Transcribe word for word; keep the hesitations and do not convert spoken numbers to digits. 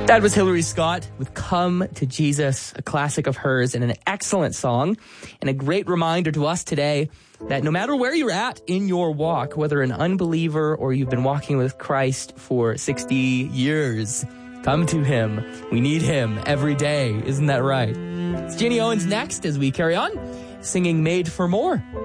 That was Hillary Scott with Come to Jesus, a classic of hers and an excellent song, and a great reminder to us today that no matter where you're at in your walk, whether an unbeliever or you've been walking with Christ for sixty years, come to him. We need him every day. Isn't that right? It's Jenny Owens next as we carry on singing Made for More.